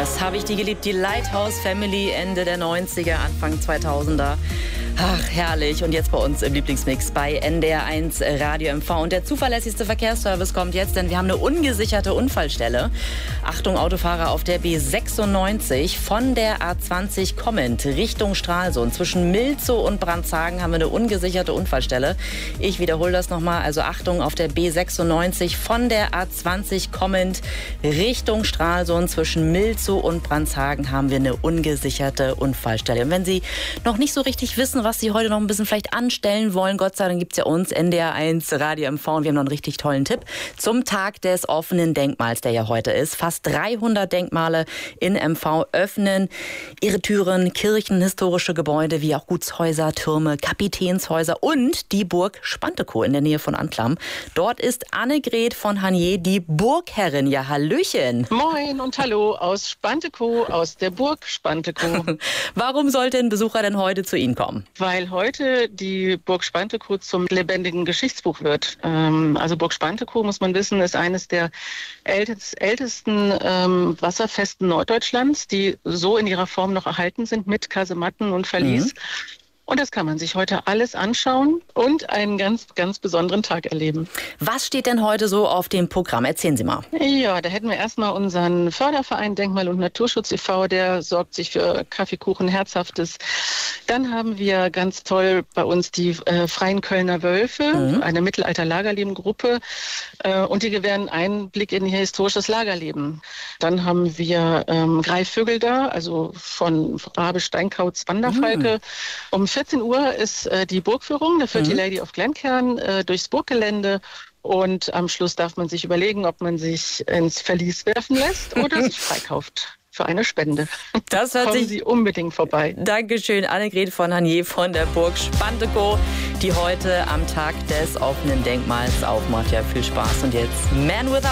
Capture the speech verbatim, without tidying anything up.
das habe ich die geliebt. Die Lighthouse Family, Ende der neunziger, Anfang zweitausender. Ach, herrlich. Und jetzt bei uns im Lieblingsmix bei N D R eins Radio M V. Und der zuverlässigste Verkehrsservice kommt jetzt, denn wir haben eine ungesicherte Unfallstelle. Achtung, Autofahrer auf der B sechsundneunzig von der A zwanzig kommend Richtung Stralsund. Zwischen Milzow und Brandshagen haben wir eine ungesicherte Unfallstelle. Ich wiederhole das nochmal. Also Achtung, auf der B sechsundneunzig von der A zwanzig kommend Richtung Stralsund. Zwischen Milzow und Brandshagen haben wir eine ungesicherte Unfallstelle. Und wenn Sie noch nicht so richtig wissen, was Sie heute noch ein bisschen vielleicht anstellen wollen, Gott sei Dank gibt es ja uns, N D R eins Radio M V, und wir haben noch einen richtig tollen Tipp zum Tag des offenen Denkmals, der ja heute ist. Fast dreihundert Denkmale in M V öffnen ihre Türen, Kirchen, historische Gebäude wie auch Gutshäuser, Türme, Kapitänshäuser und die Burg Spantekow in der Nähe von Anklam. Dort ist Annegret von Hanier, die Burgherrin. Ja, hallöchen. Moin und hallo aus Spantekow, aus der Burg Spantekow. Warum sollte ein Besucher denn heute zu Ihnen kommen? Weil heute die Burg Spantekow zum lebendigen Geschichtsbuch wird. Ähm, also Burg Spantekow, muss man wissen, ist eines der ältest, ältesten ähm, Wasserfesten Norddeutschlands, die so in ihrer Form noch erhalten sind mit Kasematten und Verlies. Mhm. Und das kann man sich heute alles anschauen und einen ganz, ganz besonderen Tag erleben. Was steht denn heute so auf dem Programm? Erzählen Sie mal. Ja, da hätten wir erstmal unseren Förderverein Denkmal- und Naturschutz e V, der sorgt sich für Kaffeekuchen, Herzhaftes. Dann haben wir ganz toll bei uns die äh, Freien Kölner Wölfe, mhm. eine Mittelalter-Lagerleben-Gruppe. Äh, und die gewähren Einblick in ihr historisches Lagerleben. Dann haben wir ähm, Greifvögel da, also von Rabe, Steinkauz, Wanderfalke. Mhm. Um vierzehn Uhr ist äh, die Burgführung, da führt mhm. die Lady of Glenkern äh, durchs Burggelände. Und am Schluss darf man sich überlegen, ob man sich ins Verlies werfen lässt oder sich freikauft für eine Spende. Das hört Kommen sich Sie unbedingt vorbei. Dankeschön, Annegret von Hanier von der Burg Spantekow, die heute am Tag des offenen Denkmals aufmacht. Ja, viel Spaß. Und jetzt Man Without